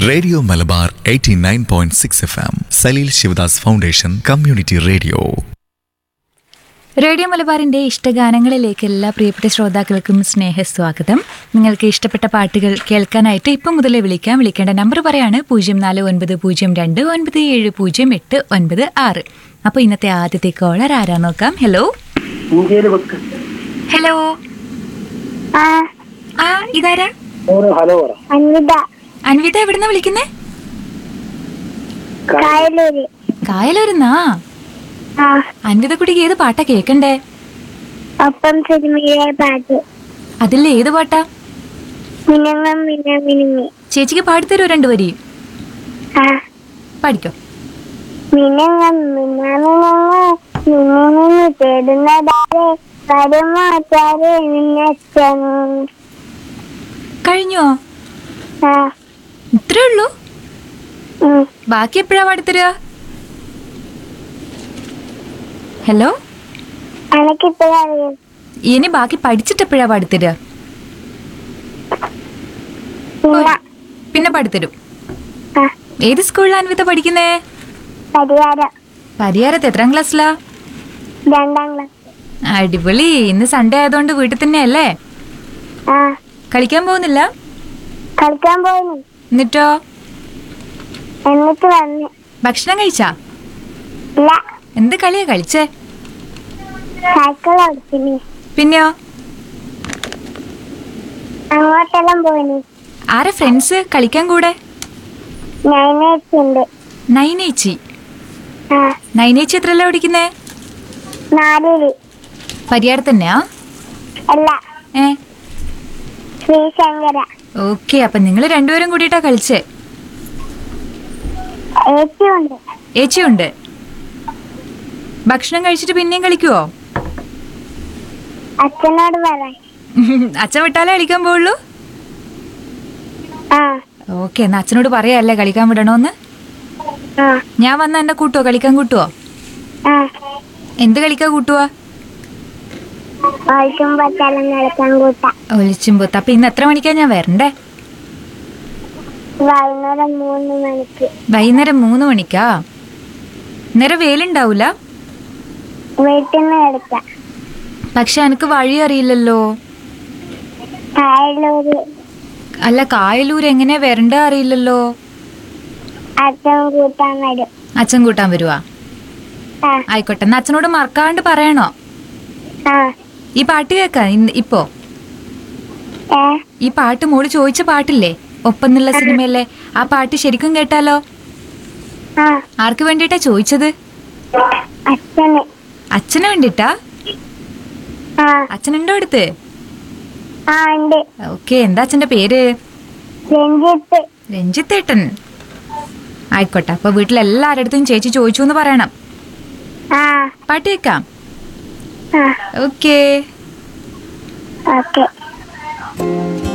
Radio Malabar 89.6 FM Saleel Sivadas foundation community radio. Radio മലബാറിന്റെ ഇഷ്ടഗാനങ്ങളിലേക്ക് എല്ലാ പ്രിയപ്പെട്ട ശ്രോതാക്കൾക്കും സ്നേഹസ്വാഗതം. നിങ്ങൾക്ക് ഇഷ്ടപ്പെട്ട പാട്ടുകൾ കേൾക്കാനായിട്ട് ഇപ്പം മുതലേ വിളിക്കാം. വിളിക്കേണ്ട നമ്പർ പറയാണ് 041929700896. അപ്പൊ ഇന്നത്തെ ആദ്യത്തെ കോളർ ആരാ നോക്കാം. ഹലോ ഹലോ, ആ ഇതാരാ? അൻവിത, എവിടുന്നാ വിളിക്കുന്നേ? കായലൂരുന്നാ. അൻവിത കുട്ടിക്ക് ഏത് പാട്ടാ കേക്കണ്ടേ? അതിൽ ഏത് പാട്ടാ? ചേച്ചിക്ക് പാടിത്തരോ രണ്ടുപേരി? പാടിക്കോ. കഴിഞ്ഞോ? ഇത്രേ ഉള്ളൂ? ബാക്കി എപ്പോഴാ പാടിത്തരുക? ഹലോ, ഇനി ബാക്കി പഠിച്ചിട്ട് എപ്പോഴാ പാടിത്തരുക? പിന്നെ പാടിത്തരും. ഏത് സ്കൂളിലാണ് അൻവിത പഠിക്കുന്നേ? പരിയാരത്ത്. എത്രാം ക്ലാസ്സിലാ? 2ാം ക്ലാസ്. അടിപൊളി. ഇന്ന് സൺഡേ ആയതുകൊണ്ട് വീട്ടിൽ തന്നെയല്ലേ? കളിക്കാൻ പോകുന്നില്ല? കളിക്കാൻ പോയിരുന്നു. എന്നിട്ടോ? എന്നിട്ട് വന്നു. ഭക്ഷണം കഴിച്ചാ? ഇല്ല. എന്ത് കളിയാ കളിച്ചേ? സൈക്കിൾ ഓടിച്ചിനി. പിന്നെയോ? അങ്ങോട്ടെല്ലാം പോയിനി. ആരാ ഫ്രണ്ട്സ് കളിക്കാൻ കൂടെ? നൈനേച്ചിണ്ട്. നൈനേച്ചി? നൈനേച്ചി എത്രയല്ല പഠിക്കുന്നേ? 4ല്. പരിയാരത്ത് തന്നെയാ? അല്ല, ശ്രീശങ്കര. ഓക്കെ, അപ്പൊ നിങ്ങള് രണ്ടുപേരും കൂടിയിട്ടാ കളിച്ചേ? ഏച്ചിയുണ്ട്. ഭക്ഷണം കഴിച്ചിട്ട് പിന്നെയും കളിക്കുവോ? അച്ഛനോട് പറയാം. അച്ഛൻ വിട്ടാലേ കളിക്കാൻ പോവുള്ളൂ? ഓക്കെ, എന്നാ അച്ഛനോട് പറയാല്ലേ കളിക്കാൻ വിടണോന്ന്. ഞാൻ വന്ന എന്നെ കൂട്ടുവോ? കളിക്കാൻ കൂട്ടുവോ? എന്ത് കളിക്കാ കൂട്ടുവാ? ഒളിച്ചുംപൊത്ത്. അപ്പൊ ഇന്ന് എത്ര മണിക്കാ ഞാൻ വരണ്ടേ? വൈകുന്നേരം 3 മണിക്കാ? നേരെ വെയിലുണ്ടാവൂല? പക്ഷെ എനിക്ക് വഴി അറിയില്ലല്ലോ. അല്ല, കായലൂർ എങ്ങനെയാ വരണ്ട അറിയില്ലല്ലോ. അച്ഛൻ കൂട്ടാൻ വരുവാ? ആയിക്കോട്ടെ, എന്നാ അച്ഛനോട് മറക്കാണ്ട് പറയണോ? ഈ പാട്ട് കേക്കാ ഇപ്പോ? ഈ പാട്ട് മോള് ചോദിച്ച പാട്ടില്ലേ, ഒപ്പെന്നുള്ള സിനിമയല്ലേ? ആ പാട്ട് ശരിക്കും കേട്ടാലോ? ആർക്ക് വേണ്ടിട്ടാ ചോദിച്ചത്? അച്ഛന് വേണ്ടിട്ടാ? അച്ഛനുണ്ടോ അടുത്ത്? ഓക്കെ, എന്താ അച്ഛന്റെ പേര്? രഞ്ജിത്തേട്ടൻ. ആയിക്കോട്ടെ, അപ്പൊ വീട്ടിലെല്ലാരുടെ അടുത്തും ചേച്ചി ചോദിച്ചു എന്ന് പറയണം. പാട്ട് കേക്കാം. ഓക്കേ.